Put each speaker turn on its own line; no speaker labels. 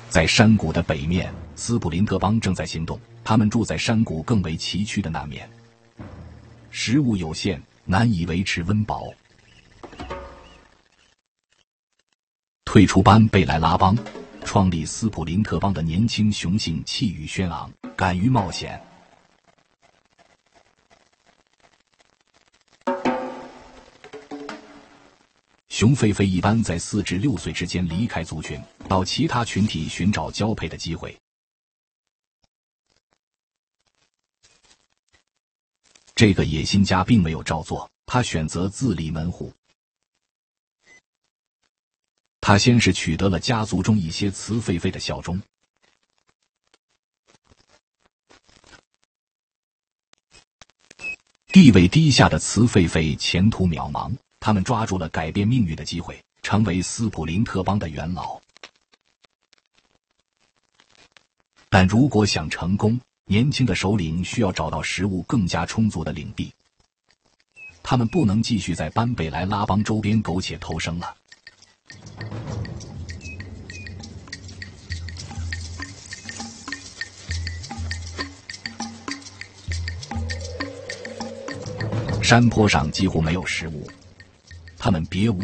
在山谷的北面，斯普林特邦正在行动，他们住在山谷更为崎岖的那面。食物有限，难以维持温饱。退出班贝莱拉邦，创立斯普林特邦的年轻雄性气宇轩昂，敢于冒险。雄狒狒一般在4至6岁之间离开族群，到其他群体寻找交配的机会。这个野心家并没有照做，他选择自立门户。他先是取得了家族中一些雌狒狒的效忠，地位低下的雌狒狒前途渺茫，他们抓住了改变命运的机会，成为斯普林特邦的元老。但如果想成功，年轻的首领需要找到食物更加充足的领地。他们不能继续在班贝莱拉邦周边苟且偷生了。山坡上几乎没有食物，他们别无